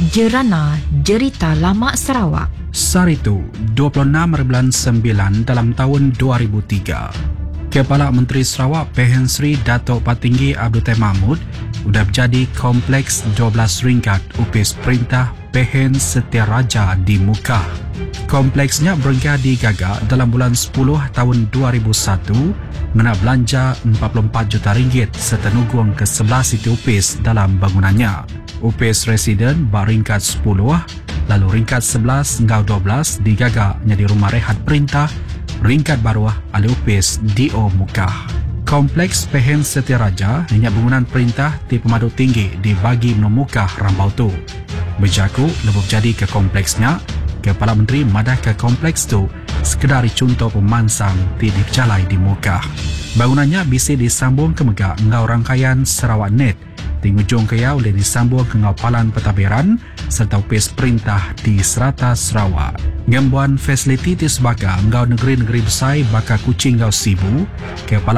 Jerana Jerita Lama Sarawak. Saritu 26/9 dalam tahun 2003. Kepala Menteri Sarawak Pehen Sri Dato' Patinggi Abdul Tay Mahmud sudah berjadi kompleks 12 ringkat upis perintah Pehen Setiaraja di Mukah. Kompleksnya berengkah digagak dalam bulan 10 tahun 2001 mengena belanja RM44 juta serta nugung ke-11 itu upis dalam bangunannya. Upis residen beringkat 10, lalu ringkat 11 hingga 12 digagak menjadi rumah rehat perintah ringkat baru ahli upis DO Mukah. Kompleks Pehen Setiaraja hanya bangunan perintah di pemaduk tinggi dibagi menumukah Rambau tu. Berjaku lebih jadi ke kompleksnya, Kepala Menteri madah ke kompleks tu sekedar contoh pemansang di dipercalai di Mukah. Bangunannya bisa disambung ke megak ngau rangkaian Sarawak Net, di ujung kaya boleh disambung ke ngau palan pentadbiran serta upis perintah di Serata Sarawak. Ngembuan fasiliti di sebagai ngau negeri-negeri besar bakal kucing ngau Sibu, Kepala